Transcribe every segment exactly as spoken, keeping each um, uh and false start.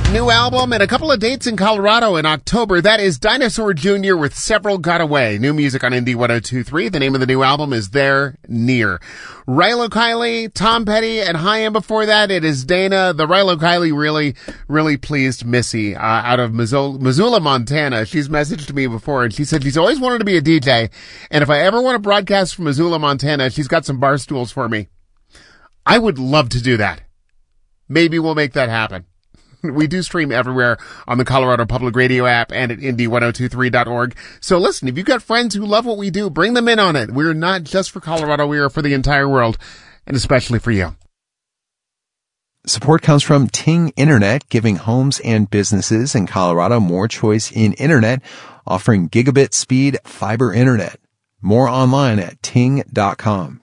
New album and a couple of dates in Colorado in October. That is Dinosaur Junior with Several Got Away. New music on Indie one oh two point three. The name of the new album is They're Near. Rilo Kiley, Tom Petty, and Hi Am before that. It is Dana. The Rilo Kiley really, really pleased Missy uh, out of Missoula, Missoula, Montana. She's messaged me before, and she said she's always wanted to be a D J. And if I ever want to broadcast from Missoula, Montana, she's got some bar stools for me. I would love to do that. Maybe we'll make that happen. We do stream everywhere on the Colorado Public Radio app and at indie one oh two three dot org. So listen, if you've got friends who love what we do, bring them in on it. We're not just for Colorado. We are for the entire world, and especially for you. Support comes from Ting Internet, giving homes and businesses in Colorado more choice in internet, offering gigabit speed fiber internet. More online at ting dot com.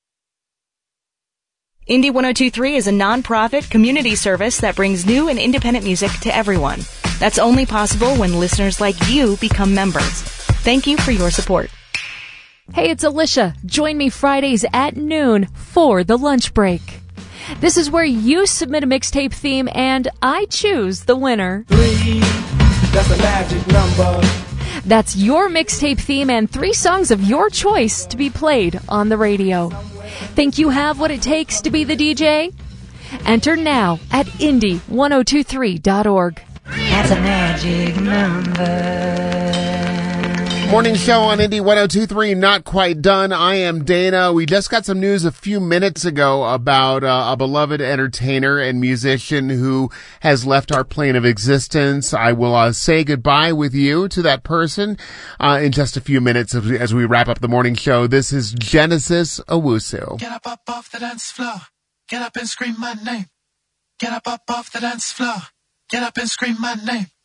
Indie one oh two point three is a non-profit community service that brings new and independent music to everyone. That's only possible when listeners like you become members. Thank you for your support. Hey, it's Alicia. Join me Fridays at noon for the lunch break. This is where you submit a mixtape theme and I choose the winner. Three, that's a magic number. That's your mixtape theme and three songs of your choice to be played on the radio. Think you have what it takes to be the D J? Enter now at indie one oh two three dot org. That's a magic number. Morning show on Indie one oh two point three, not quite done. I am Dana. We just got some news a few minutes ago about uh, a beloved entertainer and musician who has left our plane of existence. I will uh, say goodbye with you to that person uh, in just a few minutes as we, as we wrap up the morning show. This is Genesis Owusu. Get up, up off the dance floor. Get up and scream my name. Get up, up off the dance floor. Get up and scream my name.